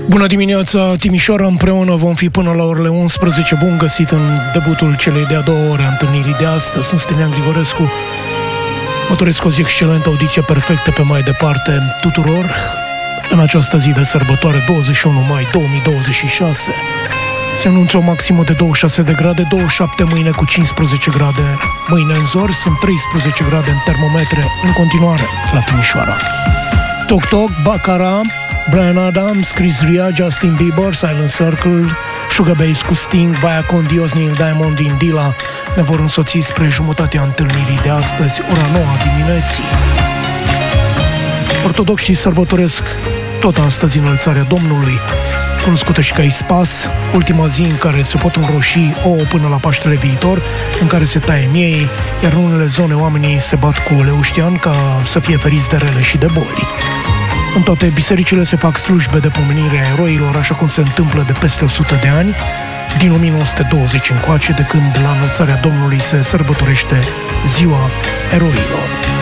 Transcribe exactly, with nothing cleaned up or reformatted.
Bună dimineața, Timișoara, împreună vom fi până la orele unsprezece. Bun găsit în debutul celei de-a doua ore a întâlnirii de astăzi. Sunt Stelian Grigorescu. Mă doresc o zi excelentă, audiție perfectă pe mai departe tuturor. În această zi de sărbătoare, douăzeci și unu mai două mii douăzeci și șase, se anunță o maximă de douăzeci și șase de grade, douăzeci și șapte mâine cu cincisprezece grade. Mâine în zor sunt treisprezece grade în termometre, în continuare la Timișoara. Toc Toc, Baccara, Bryan Adams, Chris Ria, Justin Bieber, Silent Circle, Sugababes cu Sting, Vaya con Dios, Neil Diamond, Indila ne vor însoți spre jumătatea întâlnirii de astăzi, ora nouă dimineții. Ortodoxii sărbătoresc tot astăzi înălțarea Domnului, cunoscută și ca Ispas, ultima zi în care se pot înroși ouă până la Paștele viitor, în care se taie miei, iar în unele zone oamenii se bat cu ulei uștean ca să fie feriți de rele și de boli. În toate bisericile se fac slujbe de pomenire a eroilor, așa cum se întâmplă de peste o sută de ani, din o mie nouă sute douăzeci încoace, de când la înălțarea Domnului se sărbătorește Ziua Eroilor.